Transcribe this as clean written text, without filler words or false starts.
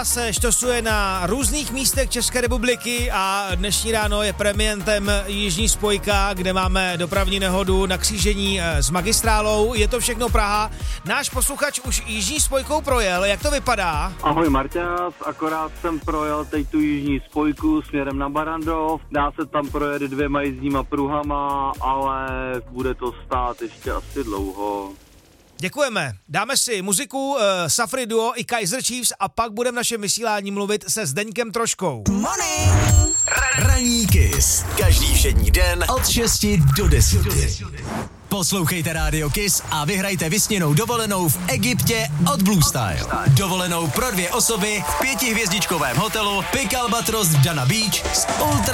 se štosuje na různých místech České republiky a dnešní ráno je premiéntem Jižní spojka, kde máme dopravní nehodu na křížení s magistrálou. Je to všechno Praha. Náš posluchač už Jižní spojkou projel. Jak to vypadá? Ahoj Marťas, akorát jsem projel teď tu Jižní spojku směrem na Barrandov. Dá se tam projet 2 jízdníma pruhama, ale bude to stát ještě asi dlouho. Děkujeme. Dáme si muziku Safri Duo i Kaiser Chiefs a pak budeme v našem vysílání mluvit se Zdeňkem Troškou. Ranní Kiss. Každý všední den od 6 do 10. Poslouchejte Rádio Kiss a vyhrajte vysněnou dovolenou v Egyptě od Blue Style. Dovolenou pro 2 osoby v 5hvězdičkovém hotelu Pic Albatros Dana Beach s ultra